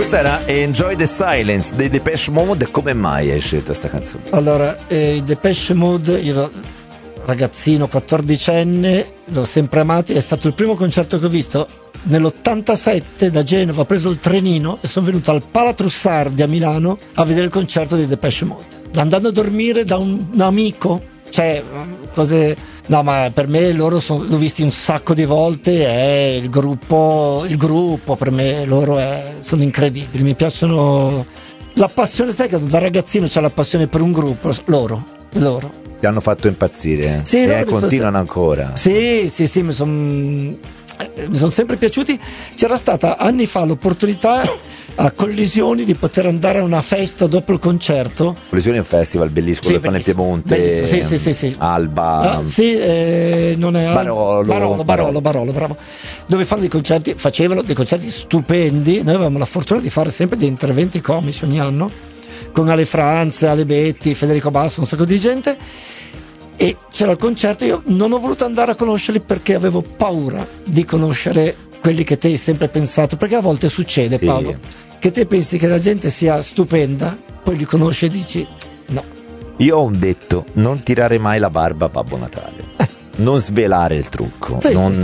Questa era Enjoy the Silence dei Depeche Mode. Come mai hai scelto questa canzone? Allora, i Depeche Mode, io ragazzino 14enne, l'ho sempre amati. È stato il primo concerto che ho visto nell'87 da Genova. Ho preso il trenino e sono venuto al Palatrussardi a Milano a vedere il concerto dei Depeche Mode, andando a dormire da un amico, cioè cose. No, ma per me loro l'ho visti un sacco di volte, è il gruppo per me, loro sono incredibili, mi piacciono. La passione, sai che da ragazzino c'è la passione per un gruppo, loro. Ti hanno fatto impazzire, sì, e continuano ancora. Sì, mi sono sempre piaciuti. C'era stata anni fa l'opportunità a Collisioni di poter andare a una festa dopo il concerto. Collisioni è un festival bellissimo, dove fanno il Piemonte, sì. Alba, non è Barolo, bravo. Dove fanno facevano dei concerti stupendi. Noi avevamo la fortuna di fare sempre degli interventi comici ogni anno, con Ale Franz, Ale Betti, Federico Basso, un sacco di gente. E c'era il concerto, io non ho voluto andare a conoscerli perché avevo paura di conoscere quelli che te hai sempre pensato, perché a volte succede, Paolo, che te pensi che la gente sia stupenda, poi li conosci e dici no. Io ho un detto: non tirare mai la barba a Babbo Natale, non svelare il trucco,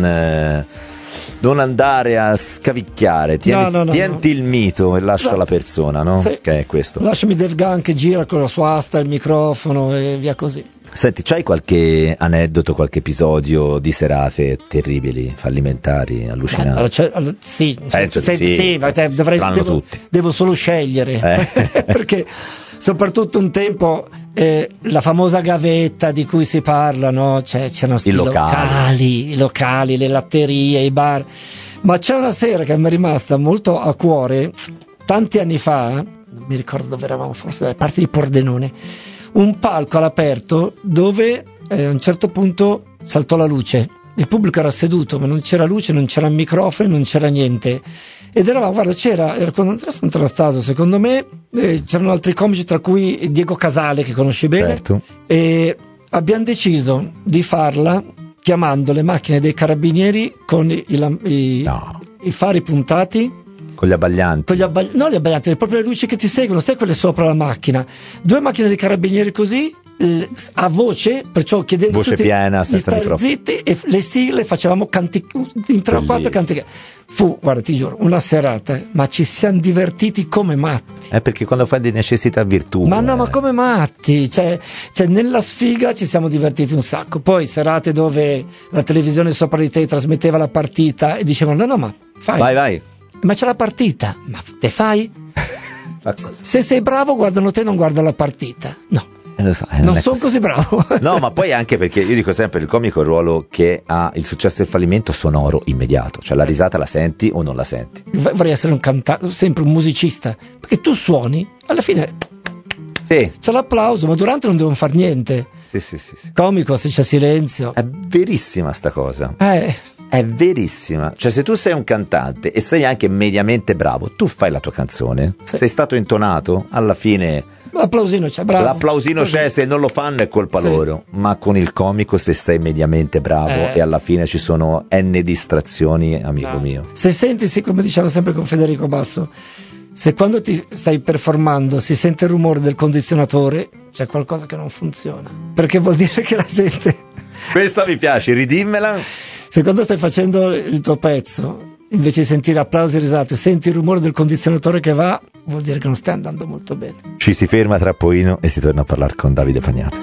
non andare a scavicchiare, tienti il mito e lascia la persona, no? Sì. Che è questo. Lasciami Dave Gunn che gira con la sua asta, il microfono e via così. Senti, c'hai qualche aneddoto, qualche episodio di serate terribili, fallimentari, allucinanti? Sì, penso sì, ma devo solo scegliere perché soprattutto un tempo la famosa gavetta di cui si parla, no? C'erano i locali, le latterie, i bar. Ma c'è una sera che mi è rimasta molto a cuore, tanti anni fa, non mi ricordo dove eravamo, forse dalle parti di Pordenone, un palco all'aperto dove a un certo punto saltò la luce. Il pubblico era seduto, ma non c'era luce, non c'era microfono, non c'era niente. Ed era con Andrea Anastasiu, secondo me, c'erano altri comici, tra cui Diego Casale, che conosci bene. Certo. E abbiamo deciso di farla chiamando le macchine dei carabinieri con i fari puntati. Con gli abbaglianti? No, gli abbaglianti, proprio le luci che ti seguono, sai, quelle sopra la macchina. 2 macchine dei carabinieri così, a voce, perciò chiedendo voce tutti piena, di stare zitti, e le sigle facevamo in 3 o 4 cantiche. Fu, guarda, ti giuro, una serata, ma ci siamo divertiti come matti. Perché quando fai di necessità virtù. Ma no, ma come matti, cioè nella sfiga ci siamo divertiti un sacco. Poi serate dove la televisione sopra di te trasmetteva la partita e dicevano no, ma fai. Vai. Ma c'è la partita, ma te fai? Se sei bravo guardano te, non guarda la partita. No, lo so, non sono così bravo. No, ma poi anche perché io dico sempre, il comico è il ruolo che ha il successo e il fallimento sonoro immediato, cioè la risata la senti o non la senti. Vorrei essere un cantante, sempre un musicista, perché tu suoni, alla fine c'è l'applauso, ma durante non devono far niente. Sì. Comico se c'è silenzio. È verissima sta cosa. È verissima. Cioè, se tu sei un cantante e sei anche mediamente bravo, tu fai la tua canzone, sei stato intonato, alla fine l'applausino c'è, bravo. L'applausino c'è, se non lo fanno è colpa loro. Ma con il comico, se sei mediamente bravo e alla fine ci sono n distrazioni, amico mio. Se senti, come diciamo sempre con Federico Basso, se quando ti stai performando si sente il rumore del condizionatore, c'è qualcosa che non funziona, perché vuol dire che la gente. Questa mi piace, ridimmela. Se quando stai facendo il tuo pezzo, invece di sentire applausi e risate, senti il rumore del condizionatore che va, vuol dire che non stai andando molto bene. Ci si ferma tra pochino e si torna a parlare con Davide Pagnato.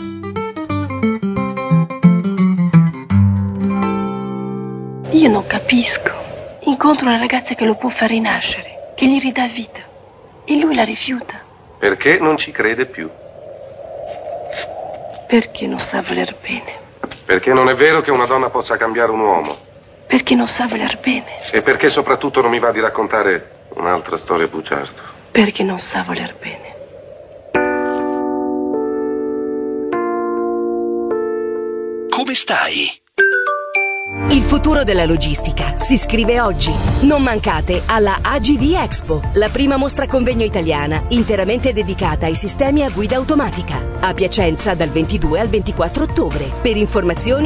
Io non capisco. Incontro una ragazza che lo può far rinascere, che gli ridà vita, e lui la rifiuta. Perché non ci crede più? Perché non sa voler bene. Perché non è vero che una donna possa cambiare un uomo. Perché non sa voler bene. E perché soprattutto non mi va di raccontare un'altra storia bugiarda. Perché non sa voler bene. Come stai? Il futuro della logistica si scrive oggi. Non mancate alla AGV Expo, la prima mostra convegno italiana interamente dedicata ai sistemi a guida automatica. A Piacenza dal 22 al 24 ottobre. Per informazioni